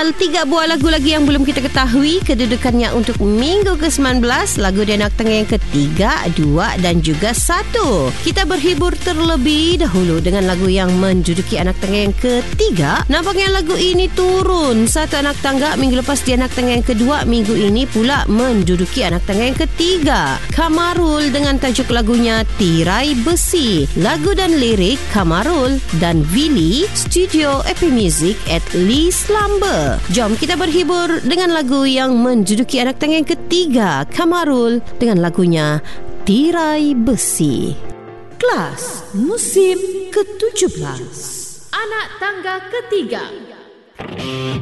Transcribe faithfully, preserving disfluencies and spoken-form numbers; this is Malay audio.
Kamarul, tiga buah lagu lagi yang belum kita ketahui kedudukannya untuk minggu ke sembilan belas. Lagu di anak tengah yang ketiga, dua dan juga satu. Kita berhibur terlebih dahulu dengan lagu yang menduduki anak tengah yang ketiga. Nampaknya lagu ini turun satu anak tangga minggu lepas di anak tengah yang kedua. Minggu ini pula menduduki anak tengah yang ketiga. Kamarul dengan tajuk lagunya Tirai Besi. Lagu dan lirik Kamarul dan Willy, studio Epi Music at Lee Slumber. Jom kita berhibur dengan lagu yang menduduki anak tengah yang ketiga, Kamarul dengan lagunya Tirai Besi. Kelas musim ke tujuh belas. Anak tangga ketiga.